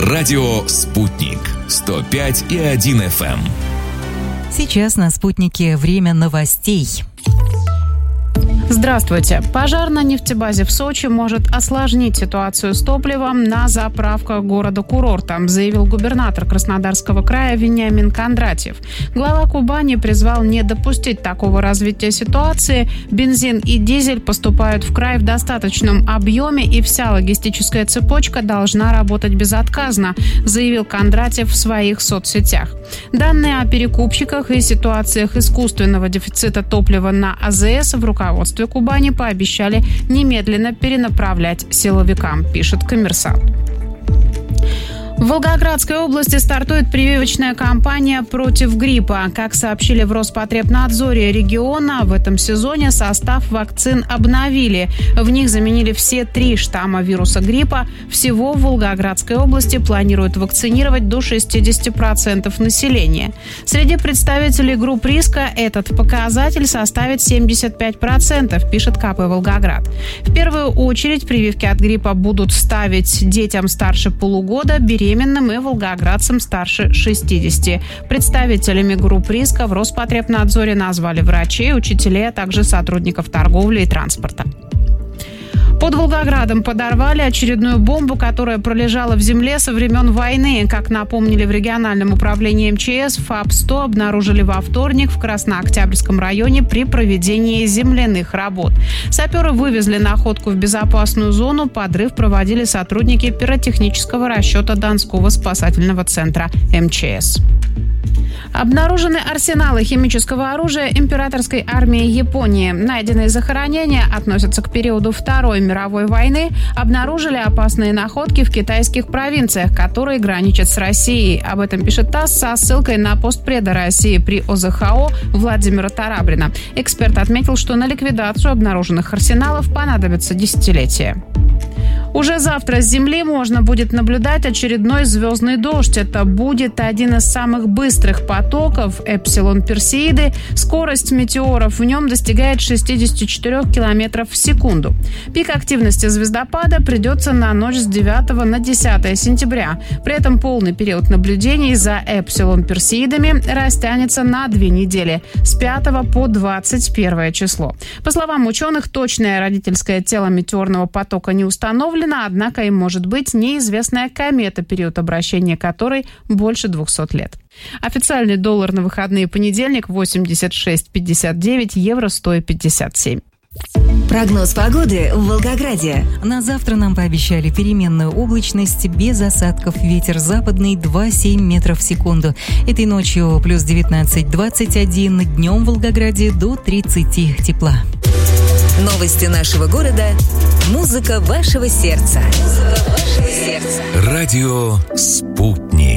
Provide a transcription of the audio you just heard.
Радио «Спутник» 105,1 FM. Сейчас на «Спутнике» время новостей. Здравствуйте. Пожар на нефтебазе в Сочи может осложнить ситуацию с топливом на заправках города-курорта, заявил губернатор Краснодарского края Вениамин Кондратьев. Глава Кубани призвал не допустить такого развития ситуации. Бензин и дизель поступают в край в достаточном объеме, и вся логистическая цепочка должна работать безотказно, заявил Кондратьев в своих соцсетях. Данные о перекупщиках и ситуациях искусственного дефицита топлива на АЗС в руководстве Кубани пообещали немедленно перенаправлять силовикам, пишет «Коммерсант». В Волгоградской области стартует прививочная кампания против гриппа. Как сообщили в Роспотребнадзоре региона, в этом сезоне состав вакцин обновили. В них заменили все 3 штамма вируса гриппа. Всего в Волгоградской области планируют вакцинировать до 60% населения. Среди представителей групп риска этот показатель составит 75%, пишет КП «Волгоград». В первую очередь прививки от гриппа будут ставить детям старше полугода, беременным и волгоградцам старше 60. Представителями групп риска в Роспотребнадзоре назвали врачей, учителей, а также сотрудников торговли и транспорта. Под Волгоградом подорвали очередную бомбу, которая пролежала в земле со времен войны. Как напомнили в региональном управлении МЧС, ФАП-100 обнаружили во вторник в Краснооктябрьском районе при проведении земляных работ. Саперы вывезли находку в безопасную зону. Подрыв проводили сотрудники пиротехнического расчета Донского спасательного центра МЧС. Обнаружены арсеналы химического оружия императорской армии Японии. Найденные захоронения относятся к периоду Второй мировой войны. Обнаружили опасные находки в китайских провинциях, которые граничат с Россией. Об этом пишет ТАСС со ссылкой на постпреда России при ОЗХО Владимира Тарабрина. Эксперт отметил, что на ликвидацию обнаруженных арсеналов понадобится десятилетия. Уже завтра с Земли можно будет наблюдать очередной звездный дождь. Это будет один из самых быстрых потоков Эпсилон Персеиды. Скорость метеоров в нем достигает 64 км в секунду. Пик активности звездопада придется на ночь с 9 на 10 сентября. При этом полный период наблюдений за Эпсилон Персеидами растянется на 2 недели с 5 по 21 число. По словам ученых, точное родительское тело метеорного потока не установлено, однако им может быть неизвестная комета, период обращения которой больше 200 лет. Официальный доллар на выходные понедельник 86,59, евро 157. Прогноз погоды в Волгограде. На завтра нам пообещали переменную облачность, без осадков, ветер западный 2,7 метров в секунду. Этой ночью плюс 19-21, днем в Волгограде до 30 тепла. Новости нашего города. Музыка вашего сердца. Радио «Спутник».